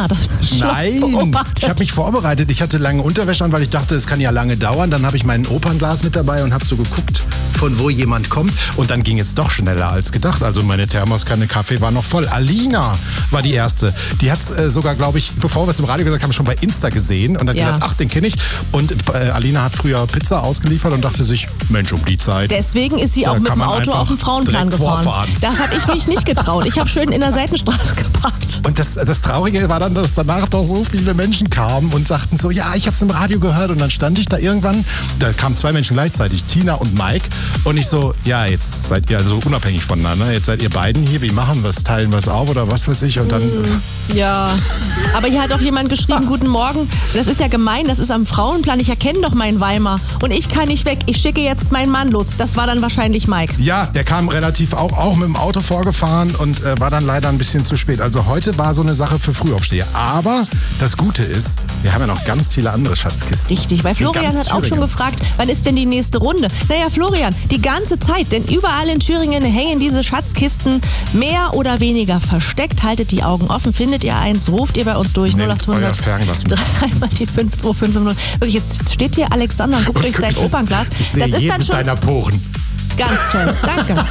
Alina das Schloss beobachtet. Ich habe mich vorbereitet. Ich hatte lange Unterwäsche an, weil ich dachte, es kann ja lange dauern. Dann habe ich mein Opernglas mit dabei und habe so geguckt, von wo jemand kommt. Und dann ging es doch schneller als gedacht. Also meine Thermoskanne Kaffee war noch voll. Alina war die erste. Die hat es sogar, glaube ich, bevor wir es im Radio gesagt haben, schon bei Insta gesehen. Und hat gesagt, ach, den kenne ich. Und Alina hat früher Pizza ausgeliefert und dachte sich, Mensch, um die Zeit. Deswegen ist sie auch mit dem Auto auf den Frauenplan gefahren. Das hatte ich mich nicht getraut. Ich habe schön in der Seitenstraße geparkt. Und das Traurige war dann, dass danach doch so viele Menschen kamen und sagten so, ja, ich habe es im Radio gehört. Und dann stand ich da irgendwann, da kamen 2 Menschen gleichzeitig, Tina und Mike. Und ich so, ja, jetzt seid ihr also unabhängig voneinander. Jetzt seid ihr beiden hier, wie machen wir es? Teilen wir es auf oder was weiß ich? Und dann... Ja, aber hier hat auch jemand geschrieben, guten Morgen. Das ist ja gemein, das ist am Frauenplan. Ich erkenne doch meinen Weimar. Und ich kann nicht weg. Ich schicke jetzt meinen Mann los. Das war dann wahrscheinlich Mike. Ja, der kam relativ auch mit dem Auto vorgefahren und war dann leider ein bisschen zu spät. Also heute war so eine Sache für Frühaufsteher. Aber das Gute ist, wir haben ja noch ganz viele andere Schatzkisten. Richtig, weil Florian hat auch schon gefragt, wann ist denn die nächste Runde? Naja, Florian, die ganze Zeit, denn überall in Thüringen hängen diese Schatzkisten mehr oder weniger versteckt. Haltet die Augen offen, findet ihr eins, ruft ihr bei uns durch 0800 dreimal die 52550. Wirklich, jetzt steht hier Alexander und guckt durch sein Opernglas. Ich sehe das ist dann schon deiner Poren. Ganz toll. Danke.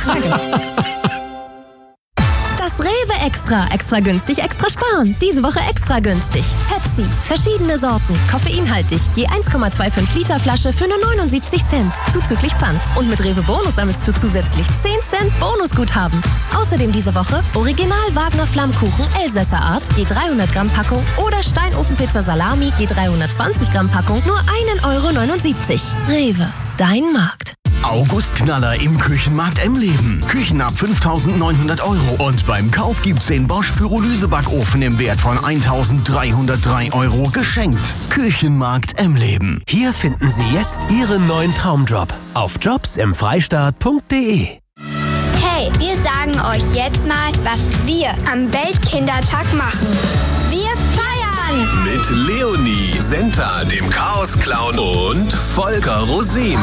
Das Rewe Extra günstig, extra sparen. Diese Woche extra günstig. Pepsi, verschiedene Sorten, koffeinhaltig, je 1,25 Liter Flasche für nur 79 Cent, zuzüglich Pfand. Und mit Rewe Bonus sammelst du zusätzlich 10 Cent Bonusguthaben. Außerdem diese Woche Original Wagner Flammkuchen Elsässer Art, je 300 Gramm Packung oder Steinofenpizza Salami, je 320 Gramm Packung, nur 1,79 €. Rewe, dein Markt. Augustknaller im Küchenmarkt Emleben. Küchen ab 5.900 € und beim Kauf gibt's den Bosch Pyrolysebackofen im Wert von 1.303 € geschenkt. Küchenmarkt Emleben. Hier finden Sie jetzt Ihren neuen Traumjob auf jobsimfreistaat.de. Hey, wir sagen euch jetzt mal, was wir am Weltkindertag machen. Wir feiern! Mit Leonie, Senta, dem Chaos-Clown und Volker Rosin.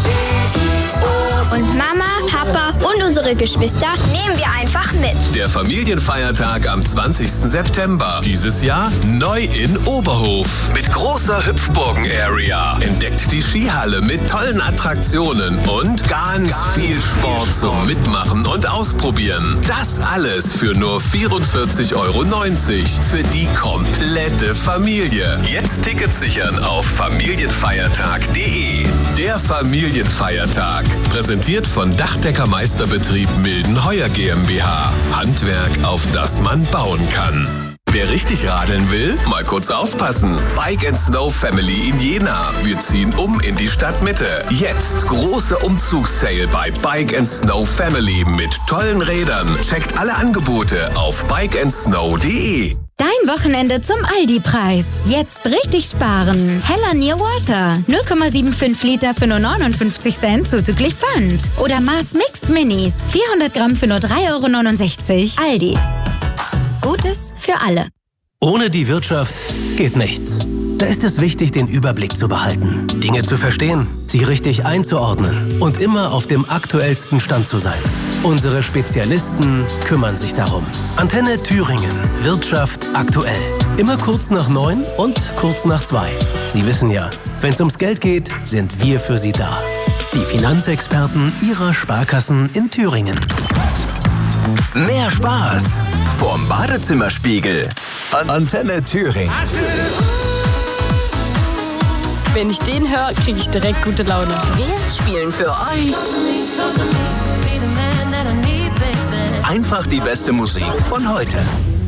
Und Mama, Papa und unsere Geschwister nehmen wir einfach mit. Der Familienfeiertag am 20. September. Dieses Jahr neu in Oberhof. Mit großer Hüpfburgen-Area. Entdeckt die Skihalle mit tollen Attraktionen und ganz viel Sport zum Mitmachen und Ausprobieren. Das alles für nur 44,90 € für die komplette Familie. Jetzt Tickets sichern auf familienfeiertag.de. Der Familienfeiertag. Präsentiert von Dachdeckermeisterbetrieb Mildenheuer GmbH. Handwerk, auf das man bauen kann. Wer richtig radeln will, mal kurz aufpassen. Bike & Snow Family in Jena. Wir ziehen um in die Stadtmitte. Jetzt große Umzugssale bei Bike & Snow Family mit tollen Rädern. Checkt alle Angebote auf bikeandsnow.de. Dein Wochenende zum Aldi-Preis. Jetzt richtig sparen. Hella Near Water. 0,75 Liter für nur 59 Cent zuzüglich Pfand. Oder Mars Mixed Minis. 400 Gramm für nur 3,69 €. Aldi. Gutes für alle. Ohne die Wirtschaft geht nichts. Da ist es wichtig, den Überblick zu behalten, Dinge zu verstehen, sie richtig einzuordnen und immer auf dem aktuellsten Stand zu sein. Unsere Spezialisten kümmern sich darum. Antenne Thüringen. Wirtschaft aktuell. Immer kurz nach 9 und kurz nach 2. Sie wissen ja, wenn es ums Geld geht, sind wir für Sie da. Die Finanzexperten Ihrer Sparkassen in Thüringen. Mehr Spaß vorm Badezimmerspiegel. Antenne Thüringen. Wenn ich den höre, kriege ich direkt gute Laune. Wir spielen für euch Einfach die beste Musik von heute.